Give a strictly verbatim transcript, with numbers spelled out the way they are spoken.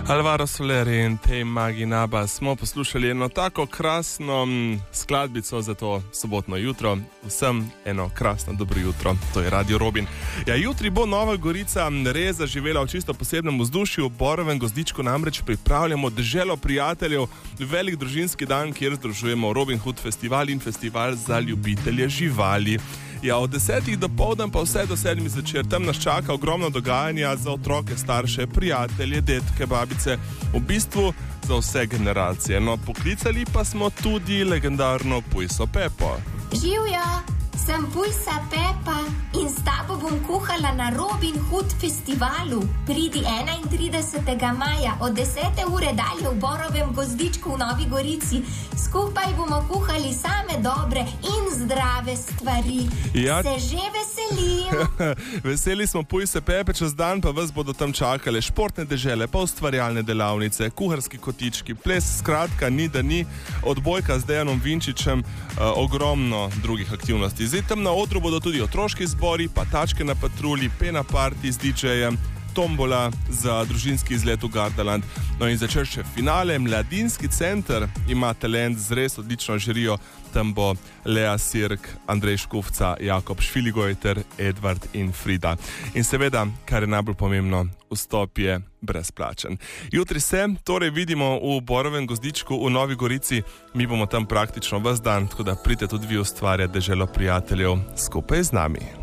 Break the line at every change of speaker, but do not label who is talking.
Alvaro Soleri in Te Maginaba smo poslušali eno tako krasno skladbico za to sobotno jutro. Vsem eno krasno dobro jutro, to je Radio Robin. Ja, jutri bo Nova Gorica res zaživela v čisto posebnem vzdušju. V Borovem Gozdičku namreč pripravljamo deželo prijateljev, velik družinski dan, kjer združujemo Robin Hood festival in festival za ljubitelje živali. Ja, od desetih do povdan pa vse do sedmih zvečer. Tam nas čaka ogromno dogajanja za otroke, starše, prijatelje, detke, babice, v bistvu za vse generacije. No, poklicali pa smo tudi legendarno Pujso Pepo.
Živjo, sem Pujsa Pepa in s tabo bom kuhala na Robin Hood festivalu. Pridi enaintridesetega maja od desete ure dalje v Borovem Gozdičku v Novi Gorici. Skupaj bomo kuhali same dobre in zdrave stvari. Ja. Se že veselim.
Veseli smo Pujse Pepe, čez dan pa vas bodo tam čakale športne dežele, pa ustvarjalne delavnice, kuharski kotički, ples, skratka ni da ni, odbojka z Dejanom Vinčičem, eh, ogromno drugih aktivnosti. Zdaj tam na odru bodo tudi otroški zbori, pa tačke na patrulji, pena party z didžejem, tombola za družinski izlet v Gardaland. No in začer še finale. Mladinski center ima talent z res odlično žirijo. Tam bo Lea Sirk, Andrej Škufca, Jakob Šfiligoj ter Edvard in Frida. In seveda, kar je najbolj pomembno, vstop je brezplačen. Jutri se torej vidimo v Borovem Gozdičku v Novi Gorici. Mi bomo tam praktično ves dan, tako da pridite tudi vi ustvarjati deželo prijateljev skupaj z nami.